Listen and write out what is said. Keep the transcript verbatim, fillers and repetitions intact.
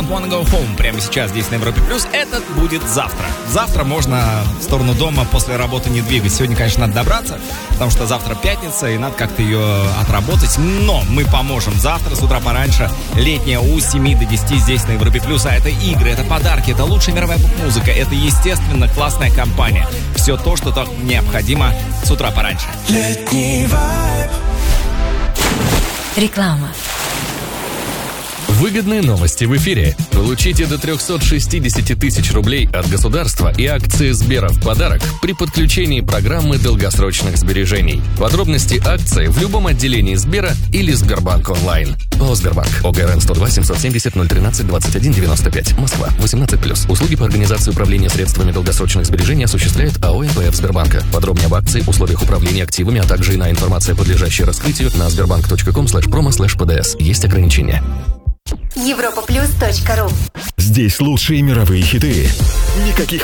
Wanna Go Home прямо сейчас здесь на Европе Плюс. Этот будет завтра. Завтра можно в сторону дома после работы не двигать. Сегодня, конечно, надо добраться, потому что завтра пятница, и надо как-то ее отработать. Но мы поможем завтра с утра пораньше. Летняя у семи до десяти здесь на Европе Плюс. А это игры, это подарки, это лучшая мировая поп-музыка. Это, естественно, классная компания. Все то, что так необходимо с утра пораньше. Летний вайб. Реклама. Выгодные новости в эфире. Получите до триста шестьдесят тысяч рублей от государства и акции Сбера в подарок при подключении программы долгосрочных сбережений. Подробности акции в любом отделении Сбера или Сбербанк онлайн. ООО «Сбербанк». ОГРН сто два семьсот семьдесят ноль тринадцать двадцать один девяносто пять. Москва. восемнадцать плюс. Услуги по организации управления средствами долгосрочных сбережений осуществляет АО эн пэ эф Сбербанка. Подробнее об акции, условиях управления активами, а также иная информация, подлежащая раскрытию, на сбербанк точка ком слэш промо слэш пэ дэ эс. Есть ограничения. европа плюс точка ру. Здесь лучшие мировые хиты. Никаких